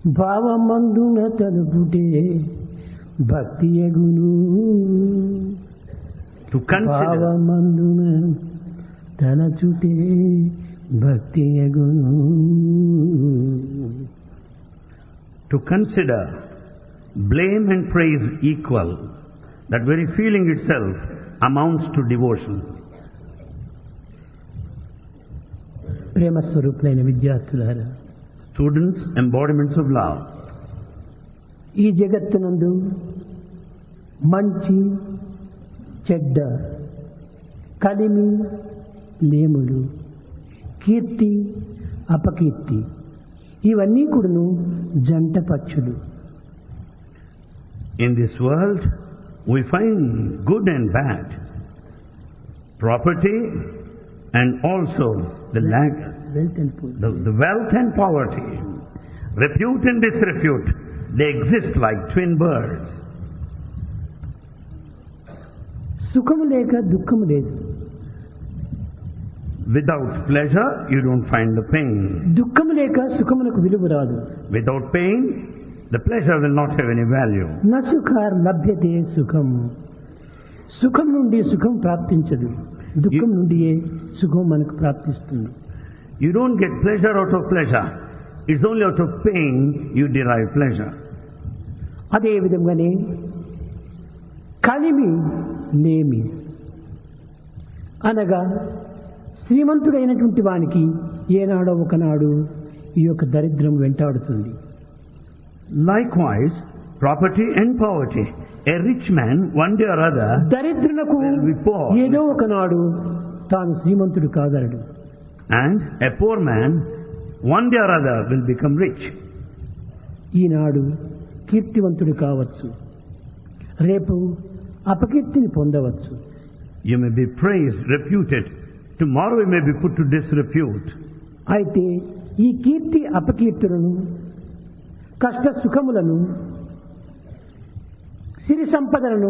భావమందున తలుపుటే భక్తి యగును. To consider, భావమందున తలచుటే భక్తి యగును. to consider blame and praise equal, that very feeling itself amounts to devotion. ప్రేమ స్వరూపులైన విద్యార్థులారా, Students, embodiments of love. ఈ జగత్తునందు మంచి చెడ్డ, కలిమి లేములు, కీర్తి అపకీర్తి, ఇవన్నీ కూడాను జంట పక్షులు. In this world, we find good and bad, property and also the lack, wealth and poor. the wealth and poverty, repute and disrepute. They exist like twin birds. సుఖము లేక దుఃఖము లేదు, Without pleasure, you don't find the pain. దుఃఖము లేక సుఖమునకు విలువ రాదు. Without pain, the pleasure will not have any value. న సుఖార్ లభ్యతే సుఖం. సుఖం నుండి సుఖం ప్రాప్తించదు, దుఃఖం నుండియే సుఖం మనకు ప్రాప్తిస్తుంది. You don't get pleasure out of pleasure. It's only out of pain you derive pleasure. అదే విధంగానే కలిమి లేమి అనగా శ్రీమంతుడైనటువంటి వానికి ఏనాడో ఒకనాడు ఈ యొక్క దరిద్రం వెంటాడుతుంది. Likewise, property and poverty. A rich man, one day or other, దరిద్రులకు will be poor. ఏదో ఒకనాడు తాను శ్రీమంతుడు కాగలడు. And a poor man, one day or other, will become rich. ఈనాడు కీర్తివంతుడు కావచ్చు, రేపు అపకీర్తిని పొందవచ్చు. You may be praised, reputed. Tomorrow you may be put to disrepute. అయితే ఈ కీర్తి అపకీర్తులను, కష్ట సుఖములను, సిరి సంపదలను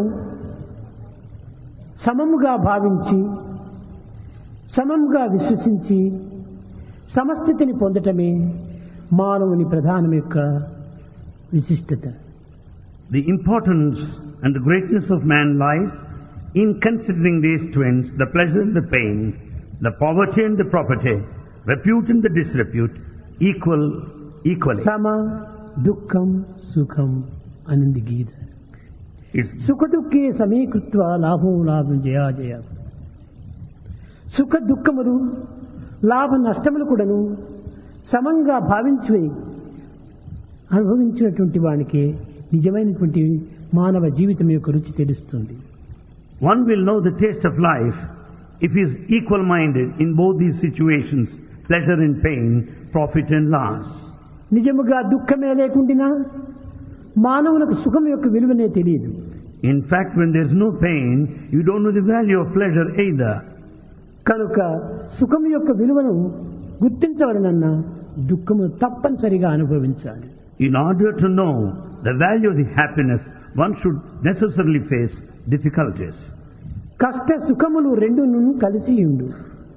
సమముగా భావించి, సమముగా విశ్వసించి సమస్థితిని పొందటమే మానవుని ప్రధానం యొక్క విశిష్టత. The importance and the greatness of man lies in considering these twins, the pleasure and the pain, the poverty and the property, repute and the disrepute, equally. సమ దుఃఖం సుఖం అనింది గీత. It's సుఖ దుఃఖే సమీకృత్వ లాభో లాభం జయాజయ. సుఖ దుఃఖములు, లాభ నష్టములు కూడాను సమంగా భావించి అనుభవించినటువంటి వానికి నిజమైనటువంటి మానవ జీవితం యొక్క రుచి తెలుస్తుంది. one will know the taste of life if he is equal-minded in both these situations, pleasure and pain, profit and loss. నిజముగా దుఃఖమే లేకుండా మానవులకు సుఖం యొక్క విలువనే తెలియదు. In fact, when there is no pain, you don't know the value of pleasure either. కనుక సుఖం యొక్క విలువను గుర్తించవలనన్నా దుఃఖము తప్పనిసరిగా అనుభవించాలి. In order to know the value of the happiness, one should necessarily face difficulties. కష్ట సుఖములు రెండును కలిసి ఉండు.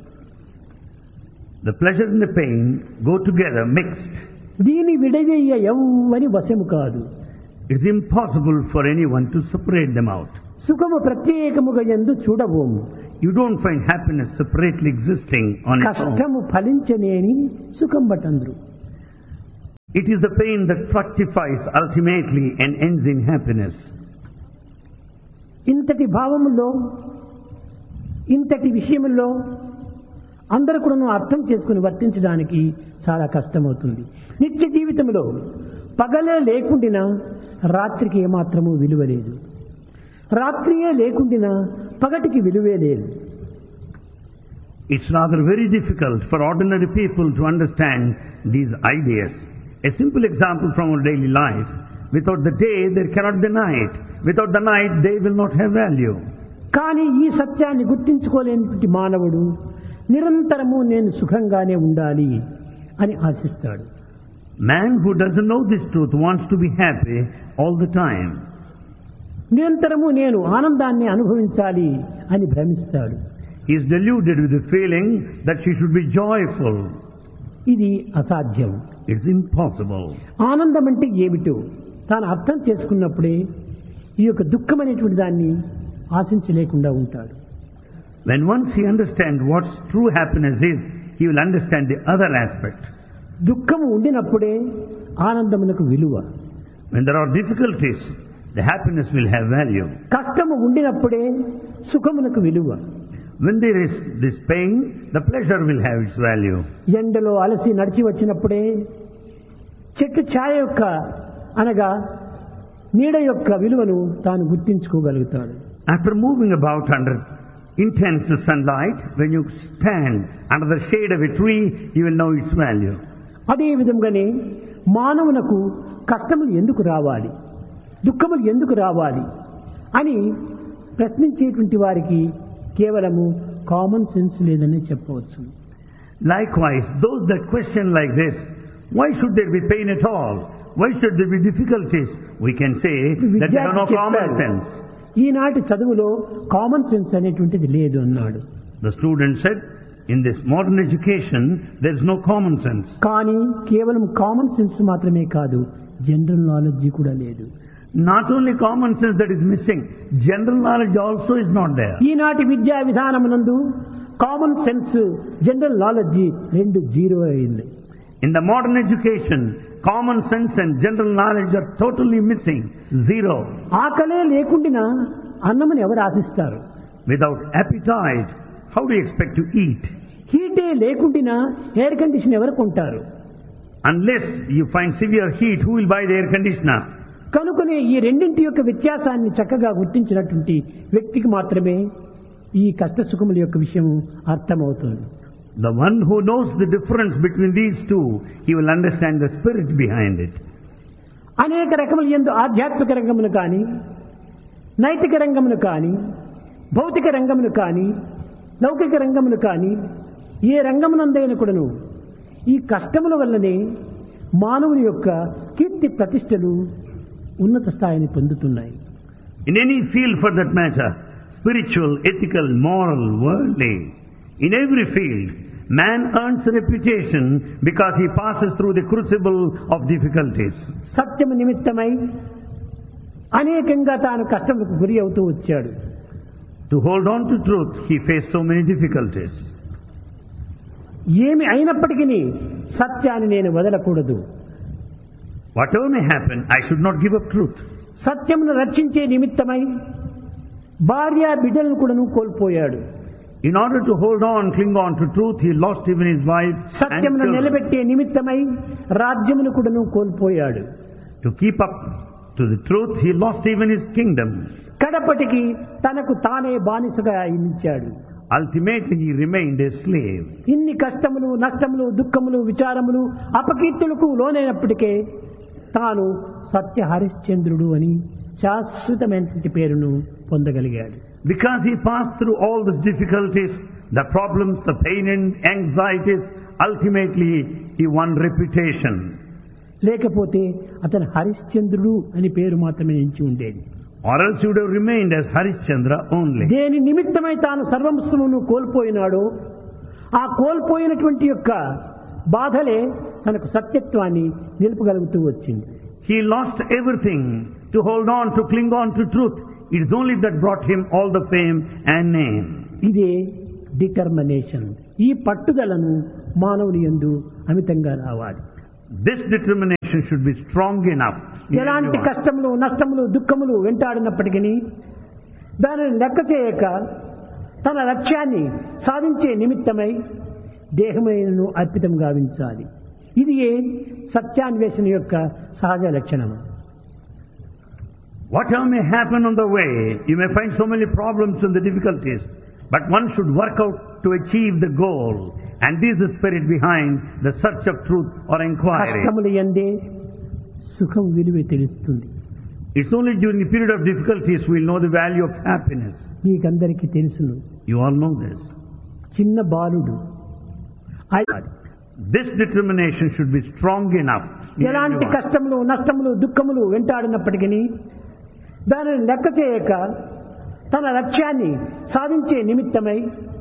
The pleasure and the pain go together, mixed. దీని విడదీయ ఎవ్వని వశము కాదు. It's impossible for anyone to separate them out. సుఖము ప్రత్యేకముగా యందు చూడబోము. You don't find happiness separately existing on its own. కష్టము ఫలించనేని సుఖం బటంద్రు. It is the pain that fructifies ultimately and ends in happiness. ఇంతటి భావములో, ఇంతటి విషయముల్లో అందరూ కూడా అర్థం చేసుకుని వర్తించడానికి చాలా కష్టమవుతుంది. నిత్య జీవితంలో పగలే లేకుండినా రాత్రికి ఏమాత్రము విలువ లేదు, రాత్రియే లేకుండినా పగటికి విలువే లేదు. It's rather very difficult for ordinary people to understand these ideas. A simple example from our daily life. Without the day, there cannot be night. Without the night, day will not have value. కానీ ఈ సత్యాన్ని గుర్తించుకోలేని మానవుడు నిరంతరము నేను సుఖంగానే ఉండాలి అని ఆశిస్తాడు. Man who doesn't know this truth wants to be happy all the time. నిరంతరము నేను ఆనందాన్ని అనుభవించాలి అని భ్రమిస్తాడు. He is deluded with the feeling that she should be joyful. ఇది అసాధ్యం. It's impossible. ఆనందం అంటే ఏమిటో తాను అర్థం చేసుకున్నప్పుడే ఈ యొక్క దుఃఖం అనేటువంటి దాన్ని ఆశించలేకుండా ఉంటాడు. When once he understands what true happiness is, he will understand the other aspect. దుఃఖం ఉండినప్పుడే ఆనందమునకు విలువ. When there are difficulties, the happiness will have value. కష్టము ఉండినప్పుడే సుఖమునకు విలువ. When there is this pain, the pleasure will have its value. ఎండలో అలసి నడిచి వచ్చినప్పుడే చెట్టు ఛాయ యొక్క అనగా నీడ యొక్క విలువను తాను గుర్తించుకోగలుగుతాడు. After moving about under intense sunlight, when you stand under the shade of a tree, you will know its value. అదే విధంగానే మానవునకు కష్టములు ఎందుకు రావాలి, దుఃఖములు ఎందుకు రావాలి అని ప్రశ్నించేటువంటి వారికి కేవలము కామన్ సెన్స్ లేదని చెప్పవచ్చు. Likewise, those that question like this, why should there be pain at all? Why should there be difficulties? We can say that there are no common sense. ఈనాటి చదువులో కామన్ సెన్స్ అనేటువంటిది లేదు అన్నాడు. The student said, in this modern education, there is no common sense. కానీ కేవలం common sense మాత్రమే కాదు, general knowledge కూడా లేదు. Not only common sense that is missing, general knowledge also is not there. ఈనాటి విద్యా విధానమునందు కామన్ సెన్స్ జనరల్ నాలెడ్జ్ రెండు zero అయింది. In the modern education, common sense and general knowledge are totally missing. Zero. ఆకలే లేకుండా అన్నమును ఎవరు ఆశిస్తారు? Without appetite, how do you expect to eat? హీటే లేకుండా air condition ఎవరు కొంటారు? Unless you find severe heat, who will buy the air conditioner? కనుకనే ఈ రెండింటి యొక్క వ్యత్యాసాన్ని చక్కగా గుర్తించినటువంటి వ్యక్తికి మాత్రమే ఈ కష్ట సుఖముల యొక్క విషయం అర్థమవుతుంది. The one who knows the difference between these two, he will understand the spirit behind it. అనేక రకముల యందు ఆధ్యాత్మిక రంగమును కానీ, నైతిక రంగమును కానీ, భౌతిక రంగమును కానీ, లౌకిక రంగమును కానీ, ఏ రంగమునందైనా కూడాను ఈ కష్టముల వల్లనే మానవుని యొక్క కీర్తి ప్రతిష్టలు ఉన్నత స్థాయిని పొందుతున్నాయి. In any field for that matter, spiritual, ethical, moral, worldly, in every field, man earns a reputation because he passes through the crucible of difficulties. సత్యము నిమిత్తమై అనేకంగా తాను కష్టములకు గురి అవుతూ వచ్చాడు. To hold on to truth, he faced so many difficulties. ఏమి అయినప్పటికీ సత్యాన్ని నేను వదలకూడదు. Whatever may happen, I should not give up truth. సత్యమును రక్షించే నిమిత్తమై భార్య బిడ్డలను కూడాను కోల్పోయాడు. In order to hold on, cling on to truth, he lost even his wife and సత్యమును children. నిలబెట్టే నిమిత్తమై రాజ్యమును కూడాను కోల్పోయాడు. To keep up to the truth, he lost even his kingdom. కడపటికి తనకు తానే బానిసగా అయించాడు. Ultimately, he remained a slave. ఇన్ని కష్టములు, నష్టములు, దుఃఖములు, విచారములు, అపకీర్తులకు లోనైనప్పటికే తాను సత్య హరిశ్చంద్రుడు అని శాశ్వతమైనటువంటి పేరును పొందగలిగాడు. Because he passed through all these difficulties, the problems, the pain and anxieties, ultimately he won reputation. లేకపోతే అతను హరిశ్చంద్రుడు అని పేరు మాత్రమే నిలిచి ఉండేది. Or else he would have remained as Harishchandra only. దేని నిమిత్తమై తాను సర్వస్వమును కోల్పోయినాడో ఆ కోల్పోయినటువంటి యొక్క బాధలే తనకు సత్యత్వాన్ని నిలుపగలుగుతూ వచ్చింది. He lost everything to hold on, to cling on to truth. It is only that brought him all the fame and name. ఇదే డిటర్మినేషన్. ఈ పట్టుదలను మానవుని యందు అమితంగా రావాలి. This determination should be strong enough. ఎలాంటి కష్టములు, నష్టములు, దుఃఖములు వెంటాడినప్పటికీ దానిని లెక్క చేయక తన లక్ష్యాన్ని సాధించే నిమిత్తమై దేహమైనను అర్పితం గావించాలి. ఇది సత్యాన్వేషణ యొక్క సహజ లక్షణము. Whatever may happen on the way, you may find so many problems and the difficulties, but one should work out to achieve the goal. And this is the spirit behind the search of truth or inquiry. కష్టములు యందే సుఖం విలువ తెలుస్తుంది. It's only during the period of difficulties we'll know the value of happiness. మీకందరికీ తెలుసును. You all know this. చిన్న బాలుడు This determination should be strong enough. ఎలాంటి కష్టములు, నష్టములు, దుఃఖములు వెంటాడినప్పటికీ దానిని లెక్క చేయక తన లక్ష్యాన్ని సాధించే నిమిత్తమై